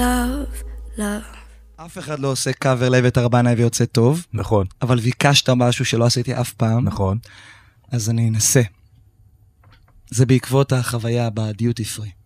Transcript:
love, love. אף אחד לא עושה קאבר לאיווט ארבנאי ויוצא טוב. נכון. אבל ביקשת משהו שלא עשיתי אף פעם. נכון. אז אני אנסה. זה בעקבות החוויה בדיוטי פרי.